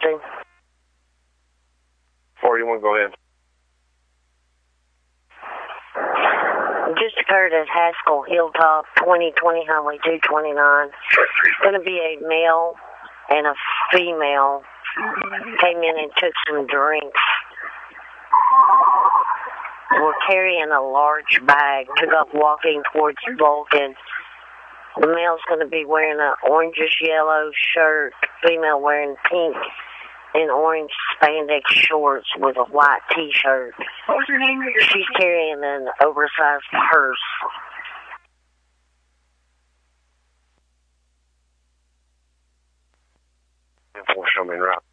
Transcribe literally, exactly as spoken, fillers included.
emergency? Or you want to go ahead? Just occurred at Haskell Hilltop, twenty twenty Highway two twenty-nine. It's going to be a male and a female came in and took some drinks. Were carrying a large bag, took off walking towards Vulcan. The male's going to be wearing an orangish yellow shirt, female wearing pink and orange spandex shorts with a white t-shirt. What's your name? She's carrying an oversized purse. Show me route.